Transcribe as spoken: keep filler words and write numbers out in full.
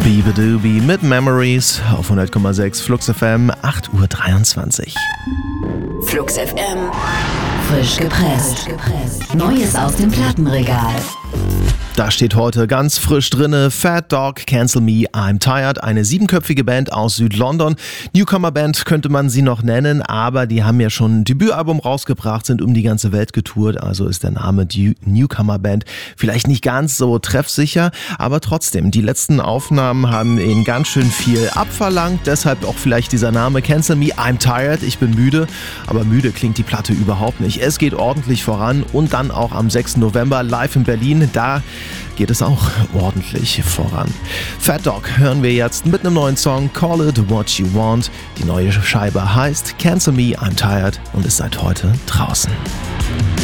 Biba Doobie mit Memories auf hundert Komma sechs Flux F M, acht Uhr dreiundzwanzig. Flux F M. Frisch gepresst. Neues aus dem Plattenregal. Da steht heute ganz frisch drinne Fat Dog, Cancel Me, I'm Tired, eine siebenköpfige Band aus Südlondon. Newcomer-Band könnte man sie noch nennen, aber die haben ja schon ein Debütalbum rausgebracht, sind um die ganze Welt getourt, also ist der Name die Newcomer-Band vielleicht nicht ganz so treffsicher, aber trotzdem, die letzten Aufnahmen haben ihnen ganz schön viel abverlangt, deshalb auch vielleicht dieser Name Cancel Me, I'm Tired, ich bin müde, aber müde klingt die Platte überhaupt nicht. Es geht ordentlich voran und dann auch am sechsten November live in Berlin, da geht es auch ordentlich voran. Fat Dog hören wir jetzt mit einem neuen Song, Call It What You Want. Die neue Scheibe heißt Cancel Me, I'm Tired und ist seit heute draußen.